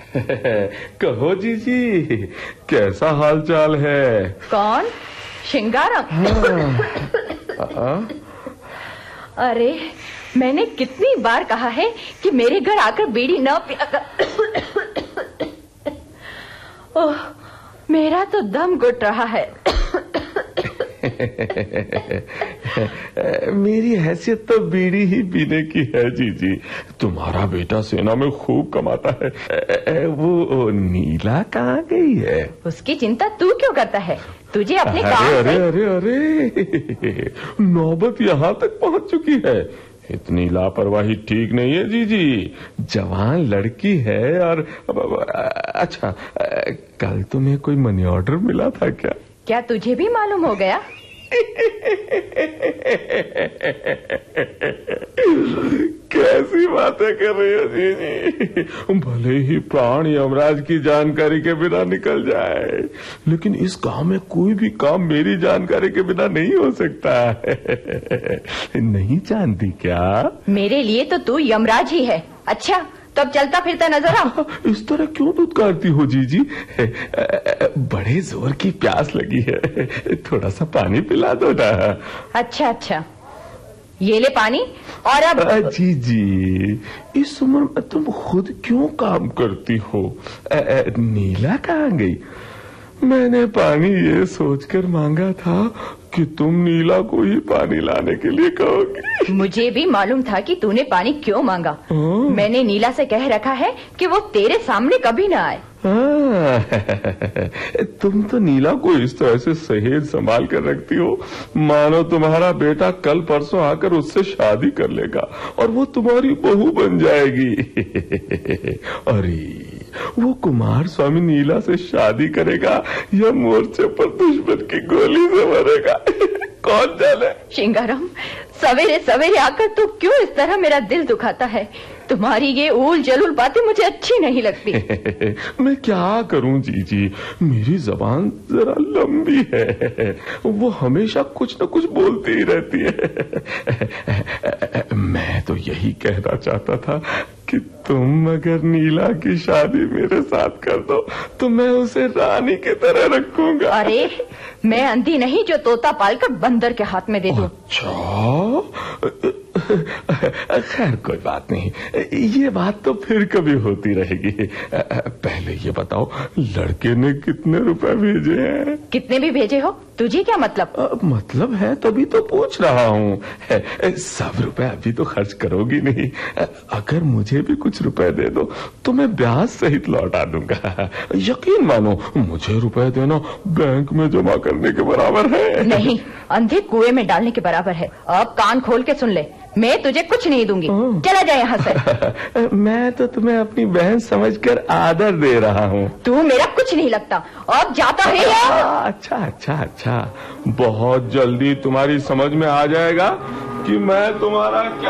कहो जीजी, कैसा हाल चाल है? कौन? शिंगारम? अरे मैंने कितनी बार कहा है कि मेरे घर आकर बीड़ी न पिया कर। ओह, मेरा तो दम घुट रहा है। मेरी हैसियत तो बीड़ी ही पीने की है जीजी। तुम्हारा बेटा सेना में खूब कमाता है। वो नीला कहाँ गई है? उसकी चिंता तू क्यों करता है? तुझे अपने काम अरे अरे अरे, नौबत यहाँ तक पहुँच चुकी है। इतनी लापरवाही ठीक नहीं है जीजी। जवान लड़की है। और अच्छा, कल तुम्हें कोई मनी ऑर्डर मिला था क्या? क्या तुझे भी मालूम हो गया? कैसी बातें कर रही हो जीजी? भले ही प्राण यमराज की जानकारी के बिना निकल जाए, लेकिन इस गांव में कोई भी काम मेरी जानकारी के बिना नहीं हो सकता है। नहीं जानती क्या? मेरे लिए तो तू यमराज ही है। अच्छा, तब चलता फिरता नजर आ। इस तरह क्यों धुतकारती हो जीजी? बड़े जोर की प्यास लगी है, थोड़ा सा पानी पिला दो ना। अच्छा अच्छा, ये ले पानी। और अब जीजी, इस उम्र में तुम खुद क्यों काम करती हो? नीला कहाँ गई? मैंने पानी ये सोचकर मांगा था कि तुम नीला को ही पानी लाने के लिए कहोगी। मुझे भी मालूम था कि तूने पानी क्यों मांगा। मैंने नीला से कह रखा है कि वो तेरे सामने कभी ना आए। तुम तो नीला को इस तरह से सहेज संभाल कर रखती हो, मानो तुम्हारा बेटा कल परसों आकर उससे शादी कर लेगा और वो तुम्हारी बहू बन जाएगी। अरे, वो कुमार स्वामी नीला से शादी करेगा या मोर्चे पर दुश्मन की गोली से मरेगा? कौन जाने। शिंगारम, सवेरे सवेरे आकर तू क्यों इस तरह मेरा दिल दुखाता है? तुम्हारी ये ऊल जलूल बातें मुझे अच्छी नहीं लगती। मैं क्या करूं जीजी, मेरी जबान जरा लंबी है, वो हमेशा कुछ न कुछ बोलती ही रहती है। मैं तो यही कहना चाहता था कि तुम अगर नीला की शादी मेरे साथ कर दो तो मैं उसे रानी की तरह रखूंगा। अरे, मैं अंधी नहीं जो तोता पालकर बंदर के हाथ में दे दूं। अच्छा, खैर कोई बात नहीं, ये बात तो फिर कभी होती रहेगी। पहले ये बताओ, लड़के ने कितने रुपए भेजे हैं? कितने भी भेजे हो, तुझे क्या मतलब? मतलब है तभी तो पूछ रहा हूँ। सब रुपए अभी तो खर्च करोगी नहीं। अगर मुझे भी कुछ रुपए दे दो तो मैं ब्याज सहित लौटा दूंगा। यकीन मानो, मुझे रुपए देना बैंक में जमा करने के बराबर है। नहीं, अंधे कुएं में डालने के बराबर है। अब कान खोल के सुन ले, मैं तुझे कुछ नहीं दूंगी। चला जाए यहाँ से। मैं तो तुम्हें अपनी बहन समझकर आदर दे रहा हूँ। तू मेरा कुछ नहीं लगता। अब जाता है या? अच्छा अच्छा अच्छा, बहुत जल्दी तुम्हारी समझ में आ जाएगा कि मैं तुम्हारा क्या